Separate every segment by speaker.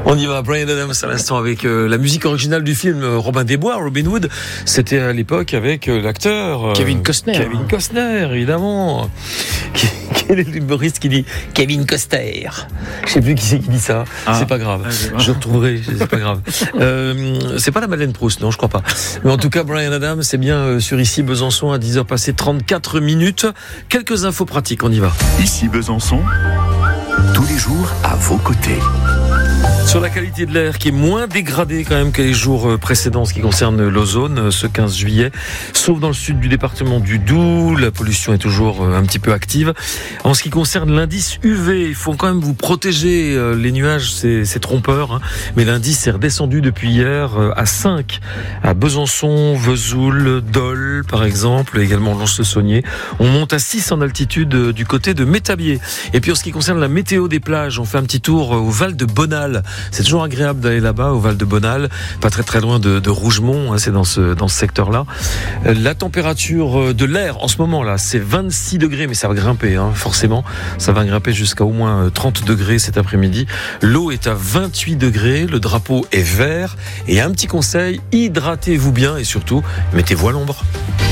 Speaker 1: On y va, Bryan Adams à l'instant avec la musique originale du film Robin des Bois, Robin Hood. C'était à l'époque avec l'acteur
Speaker 2: Kevin Costner.
Speaker 1: Kevin Costner, évidemment. Quel est l'humoriste qui dit Kevin Costner? Je sais plus qui c'est qui dit ça. C'est pas grave. Je retrouverai. C'est pas grave. C'est pas la Madeleine Proust, non, je crois pas. Mais en tout cas, Bryan Adams, c'est bien sur Ici Besançon à 10h passées 34 minutes. Quelques infos pratiques, on y va.
Speaker 3: Ici Besançon, tous les jours à vos côtés.
Speaker 1: Sur la qualité de l'air qui est moins dégradée quand même que les jours précédents, ce qui concerne l'ozone, ce 15 juillet, sauf dans le sud du département du Doubs, la pollution est toujours un petit peu active. En ce qui concerne l'indice UV, il faut quand même vous protéger, les nuages c'est trompeur, hein, mais l'indice est redescendu depuis hier à 5 à Besançon, Vesoul, Dole par exemple, également Lons-le-Saunier. On monte à 6 en altitude du côté de Métabier. Et puis en ce qui concerne la météo des plages, on fait un petit tour au Val de Bonal. C'est toujours agréable d'aller là-bas, au Val de Bonal, pas très loin de Rougemont, hein, c'est dans ce secteur-là. La température de l'air en ce moment-là, c'est 26 degrés, mais ça va grimper, hein, forcément. Ça va grimper jusqu'à au moins 30 degrés cet après-midi. L'eau est à 28 degrés, le drapeau est vert. Et un petit conseil, hydratez-vous bien et surtout, mettez-vous à l'ombre.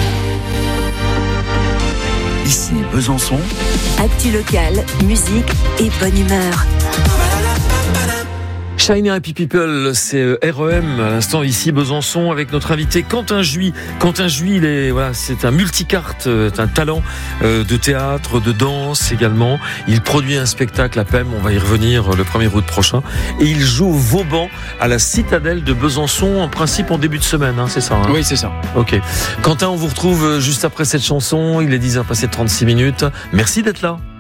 Speaker 3: Ici Besançon,
Speaker 4: actu locale, musique et bonne humeur.
Speaker 1: Shiny Happy People, c'est REM à l'instant ici Besançon avec notre invité Quentin Jouy. Quentin Jouy, c'est un multicarte, un talent de théâtre, de danse également. Il produit un spectacle à PEM, on va y revenir le 1er août prochain. Et il joue Vauban à la Citadelle de Besançon, en principe en début de semaine, hein, c'est ça, hein?
Speaker 2: Oui, c'est ça.
Speaker 1: Ok. Quentin, on vous retrouve juste après cette chanson. Il est 10h passé 36 minutes. Merci d'être là.